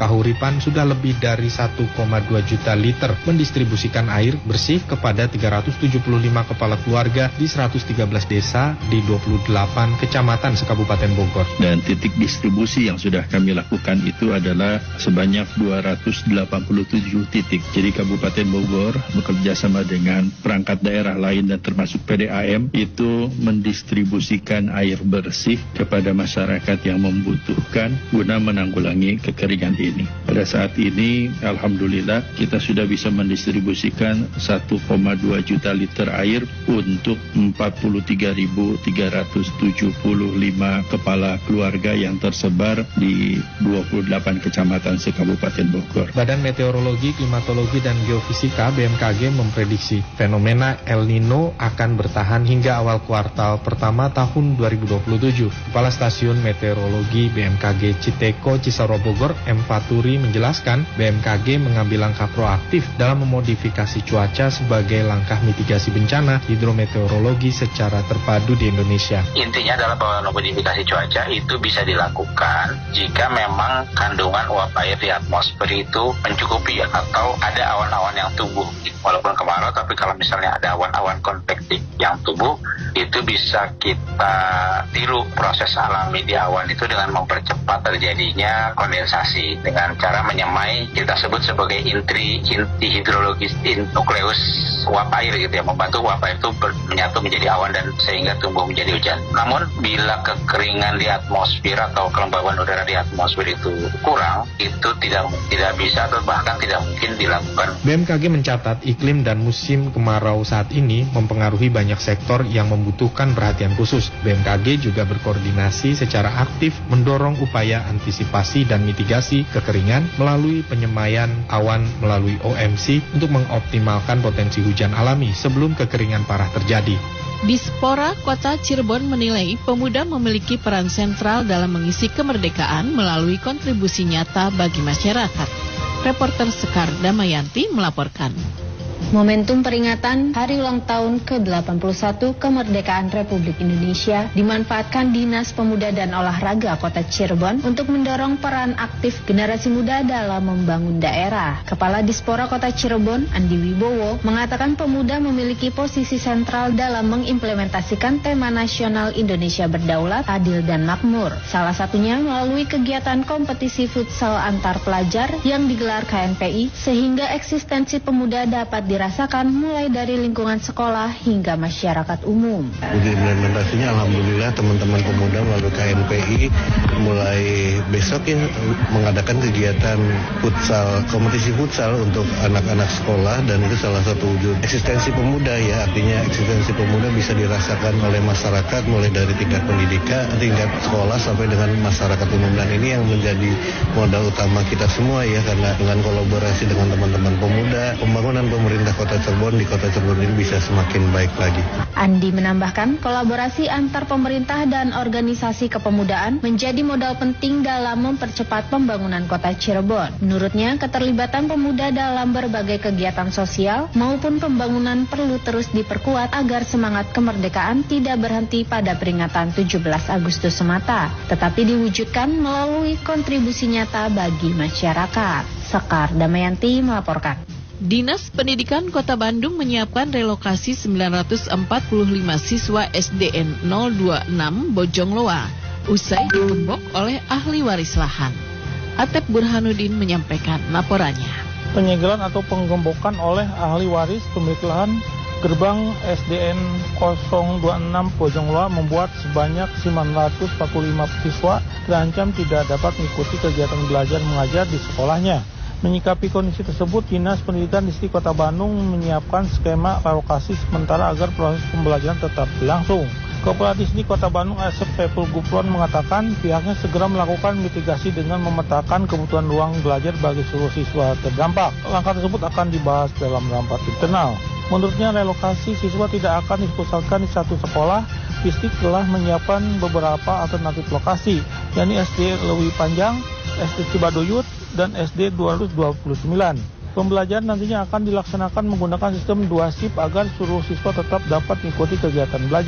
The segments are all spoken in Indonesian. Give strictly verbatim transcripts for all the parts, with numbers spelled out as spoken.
Kahuripan sudah lebih dari satu koma dua juta liter mendistribusikan air bersih kepada tiga ratus tujuh puluh lima kepala keluarga di seratus tiga belas desa di dua puluh delapan kecamatan se-Kabupaten Bogor. Dan titik distribusi yang sudah kami lakukan itu adalah sebanyak dua ratus delapan puluh tujuh titik. Jadi Kabupaten Bogor bekerja sama dengan perangkat daerah lain dan termasuk P D A M itu mendistribusikan air bersih kepada masyarakat yang membutuhkan guna menanggulangi kekeringan ini. Pada saat ini alhamdulillah kita sudah bisa mendistribusikan satu koma dua juta liter air untuk empat puluh tiga ribu tiga ratus tujuh puluh lima kepala keluarga yang tersebar di dua puluh delapan kecamatan se-Kabupaten Bogor. Badan Meteorologi, Klimatologi, dan Geofisika B M K G memprediksi fenomena El Nino akan bertahan hingga awal kuartal pertama tahun dua ribu dua puluh tujuh. Kepala Stasiun Meteorologi B M K G Citeko Cisarua Bogor, M. Faturi, menjelaskan B M K G mengambil langkah proaktif dalam memodifikasi cuaca sebagai langkah mitigasi bencana hidrometeorologi secara terpadu di Indonesia. Intinya adalah bahwa modifikasi cuaca itu bisa dilakukan jika memang kandungan uap air di atmosfer itu mencukupi atau ada awan-awan yang tumbuh. Walaupun kemarau, tapi kalau misalnya ada awan-awan konvektif yang tumbuh, itu bisa kita tiru proses alami di awan itu dengan mempercepat terjadinya kondensasi dengan cara menyemai, kita sebut sebagai intri inti hidrologis in nukleus uap air gitu ya, membantu uap air itu ber, menyatu menjadi awan dan sehingga tumbuh menjadi hujan. Namun bila kekeringan di atmosfer atau kelembaban udara di atmosfer itu kurang, itu tidak tidak bisa atau bahkan tidak mungkin dilakukan. B M K G mencatat iklim dan musim kemarau saat ini mempengaruhi banyak sektor yang membutuhkan perhatian khusus. B M K G juga berkoordinasi secara aktif mendorong upaya antisipasi dan mitigasi kekeringan melalui penyemaian awan melalui O M C untuk mengoptimalkan potensi hujan alami sebelum kekeringan parah terjadi. Dispora Kota Cirebon menilai pemuda memiliki peran sentral dalam mengisi kemerdekaan melalui kontribusi nyata bagi masyarakat. Reporter Sekar Damayanti melaporkan. Momentum peringatan Hari Ulang Tahun ke delapan puluh satu Kemerdekaan Republik Indonesia dimanfaatkan Dinas Pemuda dan Olahraga Kota Cirebon untuk mendorong peran aktif generasi muda dalam membangun daerah. Kepala Dispora Kota Cirebon, Andi Wibowo, mengatakan pemuda memiliki posisi sentral dalam mengimplementasikan tema nasional Indonesia Berdaulat, Adil, dan Makmur. Salah satunya melalui kegiatan kompetisi futsal antar pelajar yang digelar K N P I, sehingga eksistensi pemuda dapat dirasakan mulai dari lingkungan sekolah hingga masyarakat umum. Uji implementasinya alhamdulillah teman-teman pemuda melalui K N P I mulai besok ya mengadakan kegiatan futsal, kompetisi futsal untuk anak-anak sekolah, dan itu salah satu wujud eksistensi pemuda ya, artinya eksistensi pemuda bisa dirasakan oleh masyarakat mulai dari tingkat pendidikan, tingkat sekolah sampai dengan masyarakat umum, dan ini yang menjadi modal utama kita semua ya, karena dengan kolaborasi dengan teman-teman pemuda, pembangunan pemerintah Kota Cirebon di Kota Cirebon ini bisa semakin baik lagi. Andi menambahkan kolaborasi antar pemerintah dan organisasi kepemudaan menjadi modal penting dalam mempercepat pembangunan Kota Cirebon. Menurutnya, keterlibatan pemuda dalam berbagai kegiatan sosial maupun pembangunan perlu terus diperkuat agar semangat kemerdekaan tidak berhenti pada peringatan tujuh belas Agustus semata, tetapi diwujudkan melalui kontribusi nyata bagi masyarakat. Sekar Damayanti melaporkan. Dinas Pendidikan Kota Bandung menyiapkan relokasi sembilan ratus empat puluh lima siswa S D N nol dua enam Bojongloa usai digembok oleh ahli waris lahan. Atep Burhanuddin menyampaikan laporannya. Penyegelan atau penggembokan oleh ahli waris pemilik lahan gerbang S D N nol dua enam Bojongloa membuat sebanyak sembilan ratus empat puluh lima siswa terancam tidak dapat mengikuti kegiatan belajar mengajar di sekolahnya. Menyikapi kondisi tersebut, Dinas Pendidikan Distrik Kota Bandung menyiapkan skema relokasi sementara agar proses pembelajaran tetap berlangsung. Kepala Distrik Kota Bandung Asep Saiful Gufron mengatakan pihaknya segera melakukan mitigasi dengan memetakan kebutuhan ruang belajar bagi seluruh siswa terdampak. Langkah tersebut akan dibahas dalam rapat internal. Menurutnya relokasi siswa tidak akan dipusatkan di satu sekolah. Distrik telah menyiapkan beberapa alternatif lokasi, yakni S D Lewi Panjang, S D Cibaduyut, dan S D dua ratus dua puluh sembilan. Pembelajaran nantinya akan dilaksanakan menggunakan sistem dua shift agar seluruh siswa tetap dapat mengikuti kegiatan belajar.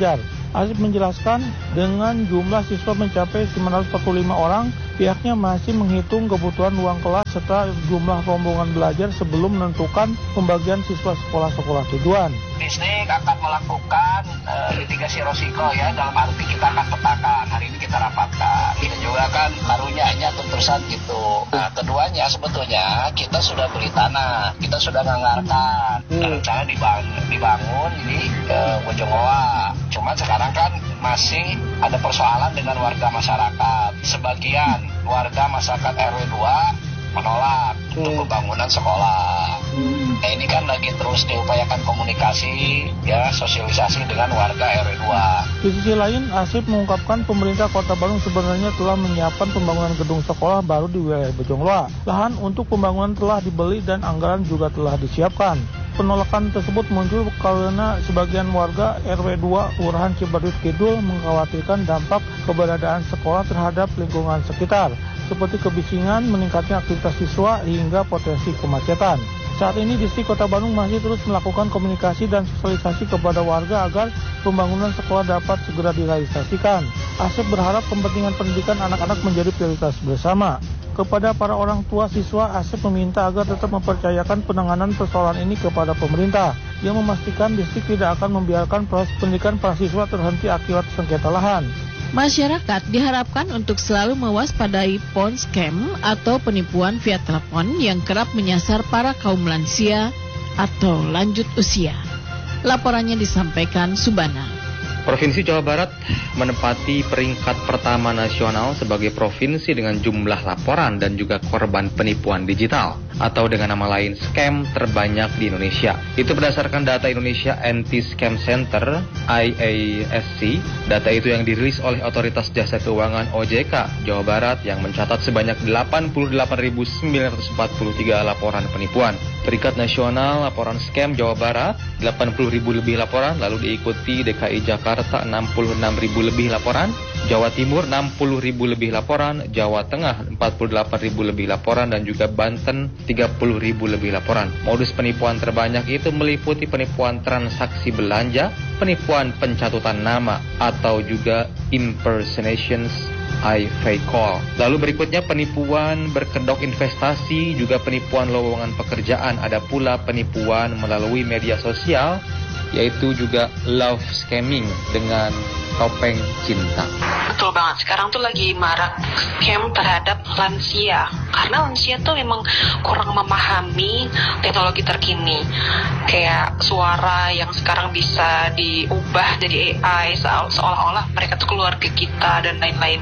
Asep menjelaskan dengan jumlah siswa mencapai sembilan ratus empat puluh lima orang, pihaknya masih menghitung kebutuhan ruang kelas serta jumlah rombongan belajar sebelum menentukan pembagian siswa sekolah-sekolah tujuan. Distrik akan melakukan uh, mitigasi risiko ya, dalam arti kita akan petakan, hari ini kita rapatkan. Ini juga kan karunyanya tentusan gitu. Nah, keduanya sebetulnya kita sudah beli tanah, kita sudah nganggarkan, hmm. rencana dibangun, dibangun ini ke Bojongloa. Cuma sekarang kan masih ada persoalan dengan warga masyarakat. Sebagian warga masyarakat R W dua menolak hmm. untuk pembangunan sekolah. Hmm. Nah, ini kan lagi terus diupayakan komunikasi, ya, sosialisasi dengan warga R W dua. Di sisi lain, Asep mengungkapkan pemerintah Kota Bandung sebenarnya telah menyiapkan pembangunan gedung sekolah baru di wilayah Bojongloa. Lahan untuk pembangunan telah dibeli dan anggaran juga telah disiapkan. Penolakan tersebut muncul karena sebagian warga R W dua Kelurahan Cibaduyut Kidul mengkhawatirkan dampak keberadaan sekolah terhadap lingkungan sekitar, seperti kebisingan, meningkatnya aktivitas siswa, hingga potensi kemacetan. Saat ini Distrik Kota Bandung masih terus melakukan komunikasi dan sosialisasi kepada warga agar pembangunan sekolah dapat segera direalisasikan. Asep berharap kepentingan pendidikan anak-anak menjadi prioritas bersama. Kepada para orang tua siswa, Asep meminta agar tetap mempercayakan penanganan persoalan ini kepada pemerintah, yang memastikan distrik tidak akan membiarkan proses pendidikan para siswa terhenti akibat sengketa lahan. Masyarakat diharapkan untuk selalu mewaspadai phone scam atau penipuan via telepon yang kerap menyasar para kaum lansia atau lanjut usia. Laporannya disampaikan Subana. Provinsi Jawa Barat menempati peringkat pertama nasional sebagai provinsi dengan jumlah laporan dan juga korban penipuan digital atau dengan nama lain scam terbanyak di Indonesia. Itu berdasarkan data Indonesia Anti-Scam Center I A S C. Data itu yang dirilis oleh Otoritas Jasa Keuangan O J K Jawa Barat yang mencatat sebanyak delapan puluh delapan ribu sembilan ratus empat puluh tiga laporan penipuan. Peringkat nasional laporan scam Jawa Barat delapan puluh ribu lebih laporan, lalu diikuti D K I Jakarta enam puluh enam ribu lebih laporan, Jawa Timur enam puluh ribu lebih laporan, Jawa Tengah empat puluh delapan ribu lebih laporan, dan juga Banten tiga puluh ribu lebih laporan. Modus penipuan terbanyak itu meliputi penipuan transaksi belanja, penipuan pencatutan nama, atau juga impersonations I fake call. Lalu berikutnya penipuan berkedok investasi, juga penipuan lowongan pekerjaan, ada pula penipuan melalui media sosial, yaitu juga love scamming dengan topeng cinta. Betul banget, sekarang tuh lagi marak scam terhadap lansia. Karena lansia tuh memang kurang memahami teknologi terkini. Kayak suara yang sekarang bisa diubah jadi A I, seolah-olah mereka tuh keluarga kita dan lain-lain.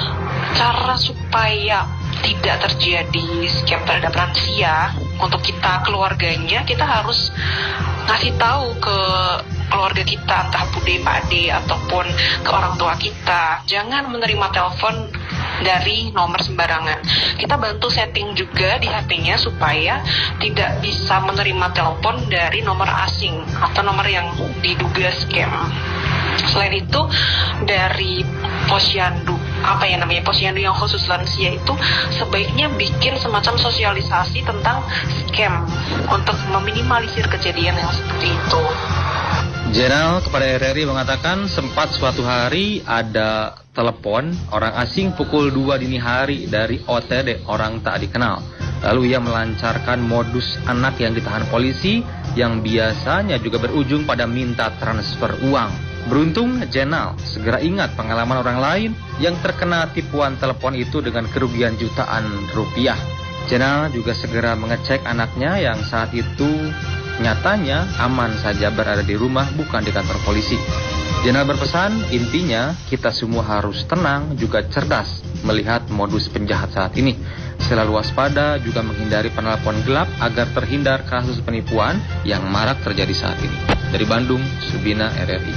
Cara supaya tidak terjadi scam terhadap lansia, untuk kita keluarganya, kita harus ngasih tahu ke keluarga kita, entah bude, pade, ataupun ke orang tua kita, jangan menerima telepon dari nomor sembarangan. Kita bantu setting juga di H P-nya supaya tidak bisa menerima telepon dari nomor asing atau nomor yang diduga scam. Selain itu, dari posyandu, apa ya namanya, posyandu yang khusus lansia itu sebaiknya bikin semacam sosialisasi tentang scam untuk meminimalisir kejadian yang seperti itu. Jenderal kepada R R I mengatakan sempat suatu hari ada telepon orang asing pukul dua dini hari dari O T D, orang tak dikenal. Lalu ia melancarkan modus anak yang ditahan polisi yang biasanya juga berujung pada minta transfer uang. Beruntung Jenal segera ingat pengalaman orang lain yang terkena tipuan telepon itu dengan kerugian jutaan rupiah. Jenal juga segera mengecek anaknya yang saat itu nyatanya aman saja berada di rumah, bukan di kantor polisi. Jenal berpesan, intinya kita semua harus tenang juga cerdas melihat modus penjahat saat ini. Selalu waspada juga menghindari penelpon gelap agar terhindar kasus penipuan yang marak terjadi saat ini. Dari Bandung, Subina, R R I.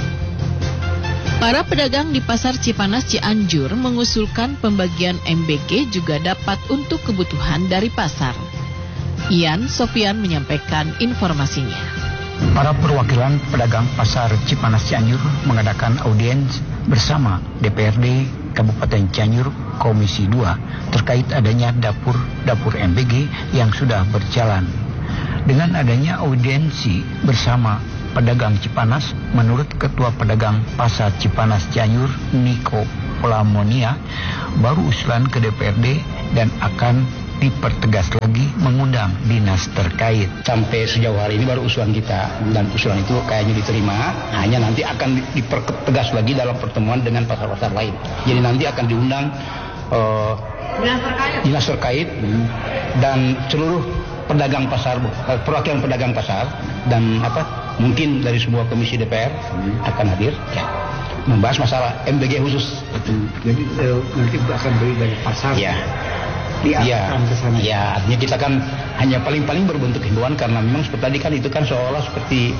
Para pedagang di Pasar Cipanas Cianjur mengusulkan pembagian M B G juga dapat untuk kebutuhan dari pasar. Ian Sofian menyampaikan informasinya. Para perwakilan pedagang Pasar Cipanas Cianjur mengadakan audiens bersama D P R D Kabupaten Cianjur Komisi dua terkait adanya dapur-dapur M B G yang sudah berjalan. Dengan adanya audiensi bersama Pedagang Cipanas, menurut Ketua Pedagang Pasar Cipanas Cianjur, Niko Polamonia, baru usulan ke D P R D dan akan dipertegas lagi mengundang dinas terkait. Sampai sejauh hari ini baru usulan kita, dan usulan itu kayaknya diterima, hanya nanti akan dipertegas lagi dalam pertemuan dengan pasar-pasar lain. Jadi nanti akan diundang uh, dinas terkait, dinas terkait dan seluruh pedagang pasar, perwakilan pedagang pasar, dan apa mungkin dari sebuah komisi D P R akan hadir ya, membahas masalah M B G khusus. Jadi eh, nanti akan beri dari pasar ya, diarahkan ke sana. Ya, artinya kita kan hanya paling-paling berbentuk himbauan, karena memang seperti tadi kan itu kan seolah seperti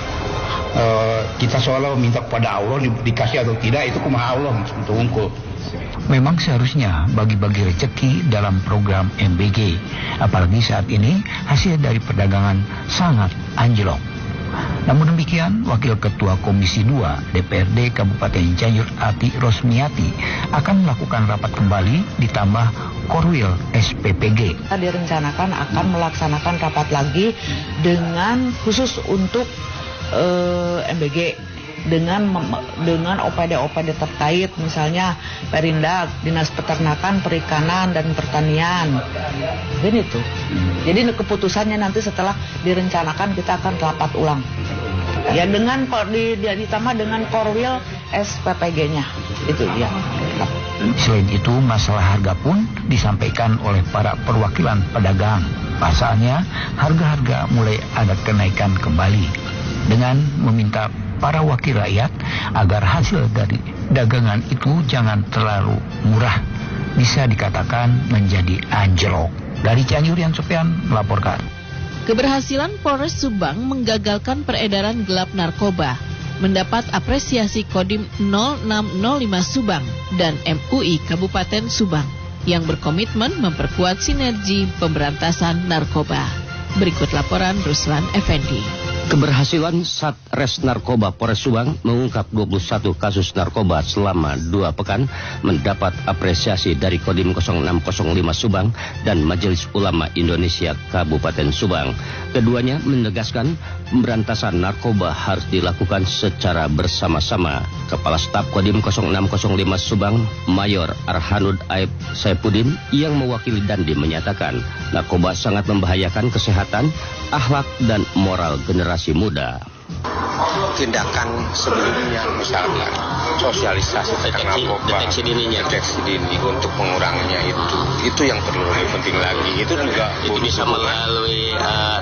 uh, kita seolah minta kepada Allah di, dikasih atau tidak, itu kumaha Allah untuk unggul. Memang seharusnya bagi-bagi rezeki dalam program M B G, apalagi saat ini hasil dari perdagangan sangat anjlok. Namun demikian, Wakil Ketua Komisi dua D P R D Kabupaten Cianjur Ati Rosmiati akan melakukan rapat kembali ditambah Korwil S P P G. Kita direncanakan akan melaksanakan rapat lagi dengan khusus untuk uh, M B G dengan dengan O P D-O P D terkait, misalnya Perindak, Dinas Peternakan, Perikanan dan Pertanian. Mungkin itu. Jadi keputusannya nanti setelah direncanakan kita akan rapat ulang. Ya dengan di, ditambah dengan Korwil S P P G-nya. Itu dia. Selain itu, masalah harga pun disampaikan oleh para perwakilan pedagang. Pasalnya, harga-harga mulai ada kenaikan kembali. Dengan meminta para wakil rakyat agar hasil dari dagangan itu jangan terlalu murah, bisa dikatakan menjadi anjlok. Dari Cianjur, Yan Sofian melaporkan. Keberhasilan Polres Subang menggagalkan peredaran gelap narkoba mendapat apresiasi Kodim nol enam nol lima Subang dan M U I Kabupaten Subang yang berkomitmen memperkuat sinergi pemberantasan narkoba. Berikut laporan Ruslan Effendi. Keberhasilan Satres Narkoba Polres Subang mengungkap dua puluh satu kasus narkoba selama dua pekan mendapat apresiasi dari Kodim nol enam nol lima Subang dan Majelis Ulama Indonesia Kabupaten Subang. Keduanya menegaskan pemberantasan narkoba harus dilakukan secara bersama-sama. Kepala Staf Kodim nol enam nol lima Subang, Mayor Arhanud Aib Saipudin yang mewakili Dandi menyatakan narkoba sangat membahayakan kesehatan, akhlak dan moral generasi muda. Tindakan sebelumnya misalkan sosialisasi tentang narkoba, deteksi dininya, deteksi dini untuk menguranginya itu, itu yang perlu lebih penting lagi. Itu juga itu bisa melalui uh,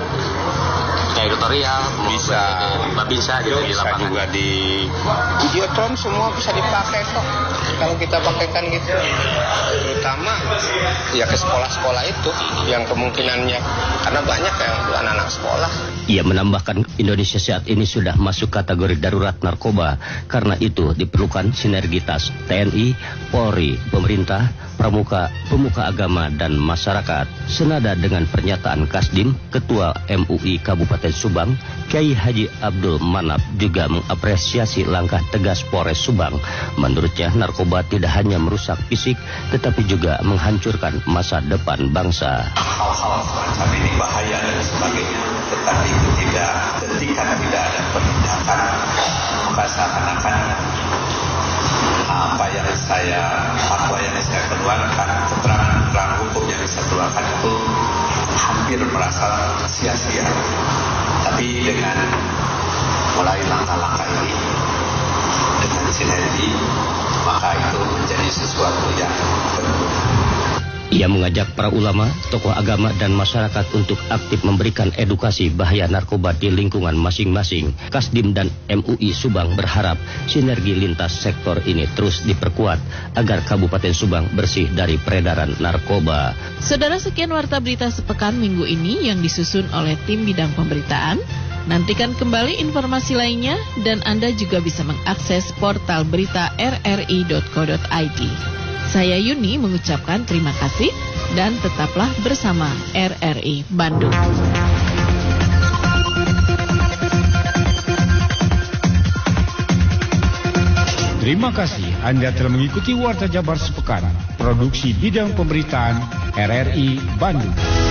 editorial, bisa, bisa gitu di lapangan. Juga di videotron semua bisa dipakai kok. Kalau kita pakaikan gitu, terutama ya ke sekolah-sekolah itu yang kemungkinannya, karena banyak yang anak-anak sekolah. Ia menambahkan Indonesia saat ini sudah masuk kategori darurat narkoba. Karena itu diperlukan sinergitas T N I, Polri, pemerintah, pramuka, pemuka agama dan masyarakat. Senada dengan pernyataan Kasdim, Ketua M U I Kabupaten Subang, Kiai Haji Abdul Manap juga mengapresiasi langkah tegas Polres Subang. Menurutnya narkoba tidak hanya merusak fisik, tetapi juga menghancurkan masa depan bangsa. Hal-hal semacam ini bahaya dan sebagainya, tetapi itu tidak, ketika tidak ada penindakan, maka seakan-akan apa yang saya, fatwa yang saya keluarkan, keterangan-keterangan hukum yang saya keluarkan itu hampir merasa sia-sia. Tapi dengan mulai langkah-langkah ini, dengan sinergi, maka itu menjadi sesuatu yang berguna. Ia mengajak para ulama, tokoh agama dan masyarakat untuk aktif memberikan edukasi bahaya narkoba di lingkungan masing-masing. Kasdim dan M U I Subang berharap sinergi lintas sektor ini terus diperkuat agar Kabupaten Subang bersih dari peredaran narkoba. Saudara, sekian warta berita sepekan minggu ini yang disusun oleh tim bidang pemberitaan. Nantikan kembali informasi lainnya dan Anda juga bisa mengakses portal berita r r i dot co dot i d. Saya Yuni mengucapkan terima kasih dan tetaplah bersama R R I Bandung. Terima kasih Anda telah mengikuti Warta Jabar Sepekan, produksi bidang pemberitaan R R I Bandung.